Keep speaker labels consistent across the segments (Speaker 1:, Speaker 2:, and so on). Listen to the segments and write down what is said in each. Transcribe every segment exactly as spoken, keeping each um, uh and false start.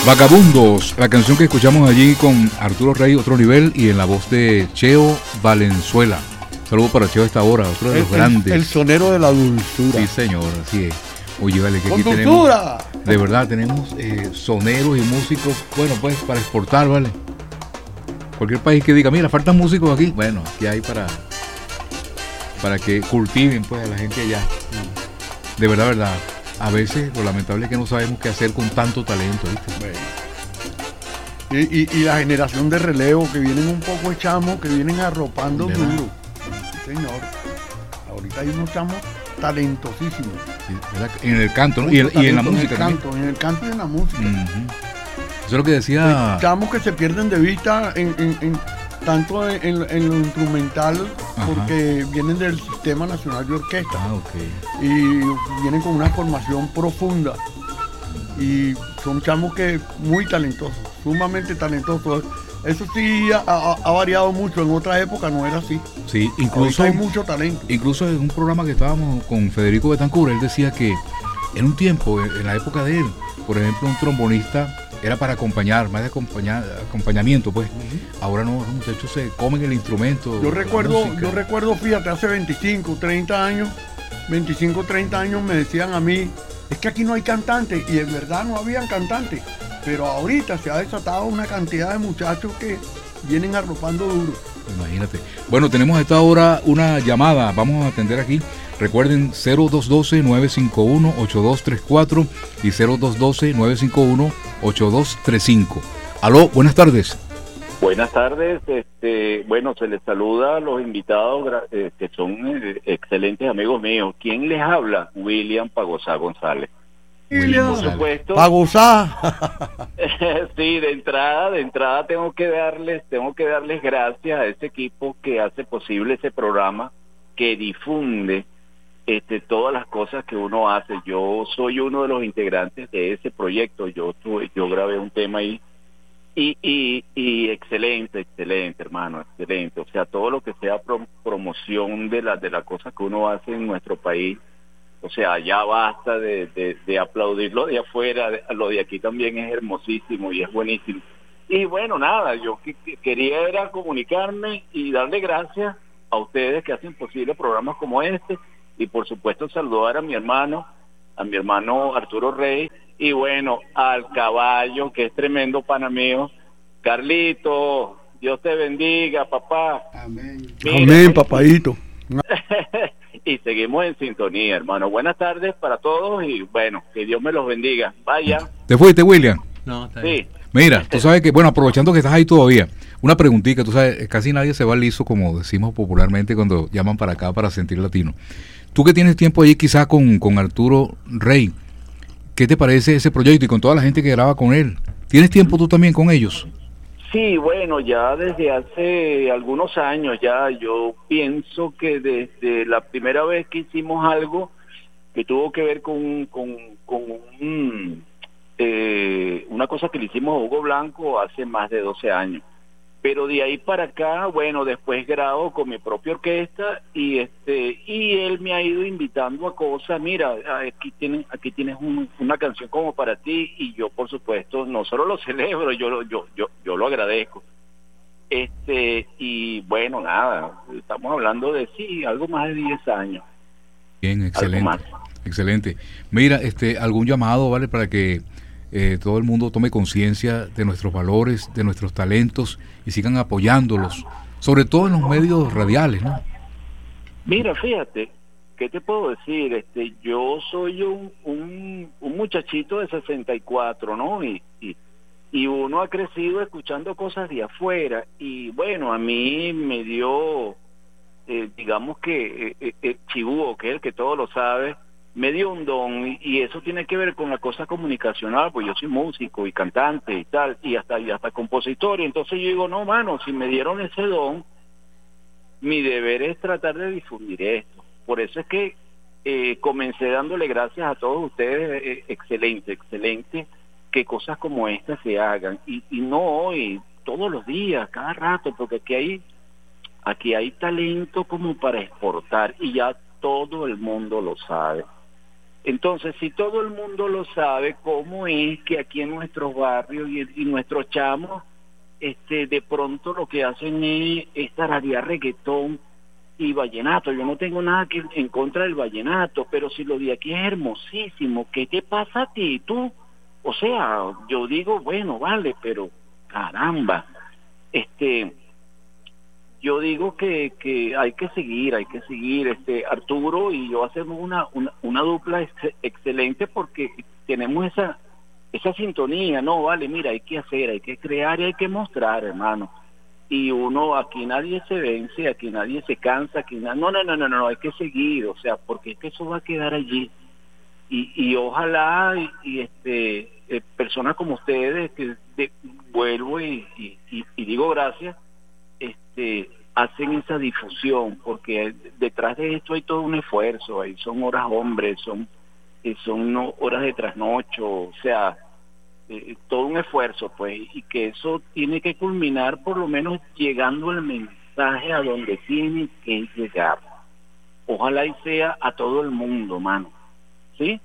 Speaker 1: Vagabundos, la canción que escuchamos allí con Arturo Rey, Otro Nivel, y en la voz de Cheo Valenzuela. Saludos para Cheo a esta hora, otro de
Speaker 2: el,
Speaker 1: los grandes.
Speaker 2: El, el sonero de la dulzura.
Speaker 1: Sí, señor, así es. Oye, vale, que aquí
Speaker 2: ¡Con
Speaker 1: tenemos,
Speaker 2: dulzura!
Speaker 1: de verdad, tenemos eh, soneros y músicos, bueno, pues para exportar, ¿vale? Cualquier país que diga, mira, faltan músicos aquí, bueno, aquí hay para, para que cultiven, pues, a la gente allá. De verdad, verdad. A veces lo lamentable es que no sabemos qué hacer con tanto talento, ¿viste?
Speaker 2: Bueno. Y, y, y la generación de relevo que vienen un poco de chamos, que vienen arropando
Speaker 1: ¿verdad?
Speaker 2: duro. Sí, señor. Ahorita hay unos chamos talentosísimos.
Speaker 1: Sí, ¿verdad? En el canto, ¿no? Y, el- y en la
Speaker 2: Talento
Speaker 1: música
Speaker 2: el
Speaker 1: también.
Speaker 2: canto, en el canto y en la música.
Speaker 1: Ujú. Eso es lo que decía.
Speaker 2: Chamos que se pierden de vista en, en- en- tanto en, en- en lo instrumental,
Speaker 1: Ajá.
Speaker 2: porque vienen del Sistema Nacional de Orquesta.
Speaker 1: Ah, ok.
Speaker 2: Y vienen con una formación profunda y son chamos que muy talentosos, sumamente talentosos. Eso sí ha, ha- ha variado mucho, en otra época no era así.
Speaker 1: Sí,
Speaker 2: Ahorita
Speaker 1: incluso,
Speaker 2: hay mucho talento.
Speaker 1: incluso en un programa que estábamos con Federico Betancur, él decía que en un tiempo, en la época de él, por ejemplo, un trombonista era para acompañar, más de acompañar, acompañamiento, pues. Ahora no, los muchachos se comen el instrumento.
Speaker 2: Yo
Speaker 1: la
Speaker 2: recuerdo,
Speaker 1: música.
Speaker 2: yo recuerdo, fíjate, hace veinticinco, treinta años, veinticinco, treinta años me decían a mí, es que aquí no hay cantantes, y en verdad no habían cantantes, pero ahorita se ha desatado una cantidad de muchachos que vienen arropando duro.
Speaker 1: Imagínate. Bueno, tenemos a esta hora una llamada. Vamos a atender aquí. Recuerden cero dos uno dos, nueve cinco uno, ocho dos tres cuatro y cero dos uno dos, nueve cinco uno, ocho dos tres cinco. Aló, buenas tardes.
Speaker 3: Buenas tardes, este, bueno, se les saluda a los invitados gra- eh, que son eh, excelentes amigos míos. ¿Quién les habla? William Pagosá González.
Speaker 1: William
Speaker 3: Por
Speaker 1: González.
Speaker 3: supuesto,
Speaker 2: ¡Pa' gozar!
Speaker 3: sí, de entrada, de entrada tengo que darles, tengo que darles gracias a ese equipo que hace posible ese programa, que difunde este todas las cosas que uno hace. Yo soy uno de los integrantes de ese proyecto. Yo tuve, yo grabé un tema ahí. Y, y, y excelente, excelente, hermano, excelente. O sea, todo lo que sea pro- promoción de la de las cosas que uno hace en nuestro país, o sea, ya basta de, de, de aplaudir lo de afuera, de- lo de aquí también es hermosísimo y es buenísimo. Y bueno, nada, yo que, que quería era comunicarme y darle gracias a ustedes que hacen posible programas como este, y por supuesto saludar a mi hermano, a mi hermano Arturo Rey, y bueno, al caballo, que es tremendo pana mío. Carlito, Dios te bendiga, papá.
Speaker 2: Amén.
Speaker 3: Mira,
Speaker 2: Amén, papadito.
Speaker 3: y seguimos en sintonía, hermano. Buenas tardes para todos y bueno, que Dios me los bendiga. Vaya,
Speaker 1: ¿Te fuiste, William?
Speaker 4: No, está bien.
Speaker 3: sí.
Speaker 1: Mira, tú sabes que, bueno, aprovechando que estás ahí todavía, una preguntita, tú sabes, casi nadie se va liso, como decimos popularmente cuando llaman para acá para sentir latino. Tú que tienes tiempo ahí quizás con, con Arturo Rey, ¿qué te parece ese proyecto y con toda la gente que graba con él? ¿Tienes tiempo tú también con ellos?
Speaker 3: Sí, bueno, ya desde hace algunos años ya yo pienso que desde la primera vez que hicimos algo que tuvo que ver con, con, con un, eh, una cosa que le hicimos a Hugo Blanco hace más de doce años. Pero de ahí para acá, bueno, después grabo con mi propia orquesta y este y él me ha ido invitando a cosas. Mira, aquí tienes aquí tienes un- una canción como para ti, y yo por supuesto no solo lo celebro, yo lo yo yo yo lo agradezco. Este y bueno, nada, estamos hablando de sí, algo más de diez años.
Speaker 1: Bien, excelente.
Speaker 3: más.
Speaker 1: Excelente. Mira, este, algún llamado, ¿vale? Para que eh, todo el mundo tome conciencia de nuestros valores, de nuestros talentos y sigan apoyándolos, sobre todo en los medios radiales, ¿no?
Speaker 3: Mira, fíjate, ¿qué te puedo decir? Este, yo soy un, un, un muchachito de sesenta y cuatro, ¿no? Y, y, y uno ha crecido escuchando cosas de afuera, y bueno, a mí me dio, eh, digamos que eh, eh, eh, Chibúo, que es el que todo lo sabe, me dio un don, y, y eso tiene que ver con la cosa comunicacional, pues yo soy músico y cantante y tal, y hasta, y hasta compositor, y entonces yo digo, no, mano, si me dieron ese don, mi deber es tratar de difundir esto. Por eso es que eh, comencé dándole gracias a todos ustedes, eh, excelente, excelente, que cosas como estas se hagan, y, y no hoy, todos los días, cada rato, porque aquí hay, aquí hay talento como para exportar, y ya todo el mundo lo sabe. Entonces, si todo el mundo lo sabe, ¿cómo es que aquí en nuestros barrios y, y nuestros chamos, este, de pronto lo que hacen es, es tararear reggaetón y vallenato? Yo no tengo nada que en contra del vallenato, pero si lo de aquí es hermosísimo, ¿qué te pasa a ti, tú? O sea, yo digo, bueno, vale, pero caramba, este... yo digo que, que hay que seguir, hay que seguir. Este Arturo y yo hacemos una, una, una dupla ex- excelente porque tenemos esa esa sintonía, no, vale, mira, hay que hacer, hay que crear y hay que mostrar, hermano. Y uno, aquí nadie se vence, aquí nadie se cansa, aquí na- no, no, no, no, no, hay que seguir, o sea, porque es que eso va a quedar allí. Y, y ojalá, y, y este eh, personas como ustedes, que de, vuelvo y, y, y, y digo gracias, este hacen esa difusión, porque detrás de esto hay todo un esfuerzo, ahí son horas hombres, son eh, son no, horas de trasnocho, o sea, eh, todo un esfuerzo, pues, y que eso tiene que culminar por lo menos llegando el mensaje a donde tiene que llegar. Ojalá y sea a todo el mundo, mano, ¿sí?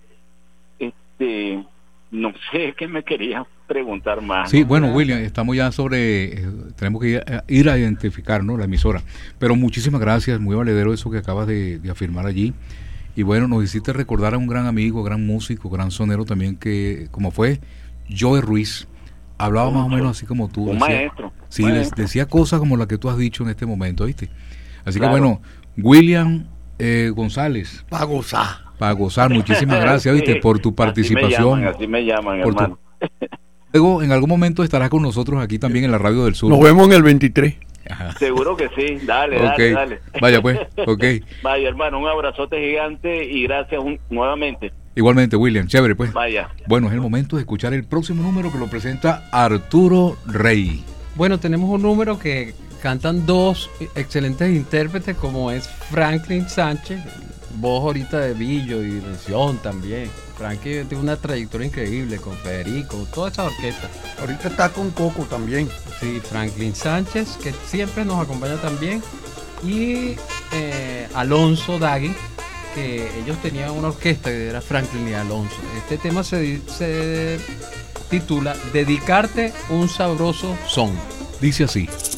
Speaker 3: Este, no sé qué me querías preguntar más.
Speaker 1: Sí,
Speaker 3: ¿no?
Speaker 1: bueno, William, estamos ya sobre, eh, tenemos que ir a, ir a identificar, ¿no?, la emisora, pero muchísimas gracias, muy valedero eso que acabas de, de afirmar allí, y bueno, nos hiciste recordar a un gran amigo, gran músico, gran sonero también, que como fue Joe Ruiz, hablaba más o menos así como tú.
Speaker 3: Un
Speaker 1: decía,
Speaker 3: maestro.
Speaker 1: Sí,
Speaker 3: maestro.
Speaker 1: decía cosas como las que tú has dicho en este momento, ¿viste? Así
Speaker 3: Claro.
Speaker 1: que bueno, William eh, González,
Speaker 2: Para gozar.
Speaker 1: para gozar, muchísimas gracias, ¿viste?,
Speaker 3: Sí,
Speaker 1: por tu participación.
Speaker 3: Así me llaman, así me llaman,
Speaker 1: por tu-
Speaker 3: hermano.
Speaker 1: Luego, en algún momento estarás con nosotros aquí también en la Radio del Sur.
Speaker 2: Nos vemos en el veintitrés.
Speaker 1: Ajá.
Speaker 3: Seguro que sí, dale,
Speaker 1: Ok.
Speaker 3: dale, dale.
Speaker 1: Vaya pues, ok.
Speaker 3: Vaya, hermano, un abrazote gigante y gracias un- nuevamente.
Speaker 1: Igualmente, William, chévere pues.
Speaker 3: Vaya.
Speaker 1: Bueno, es el momento de escuchar el próximo número que lo presenta Arturo Rey.
Speaker 4: Bueno, tenemos un número que cantan dos excelentes intérpretes, como es Franklin Sánchez, voz ahorita de Billo y Dimensión también. Franklin tiene una trayectoria increíble con Federico, toda esa orquesta.
Speaker 2: Ahorita está con Coco también.
Speaker 4: Sí, Franklin Sánchez, que siempre nos acompaña también, y eh, Alonso Dagui, que ellos tenían una orquesta que era Franklin y Alonso. Este tema se, se titula Dedicarte un sabroso son.
Speaker 1: Dice así.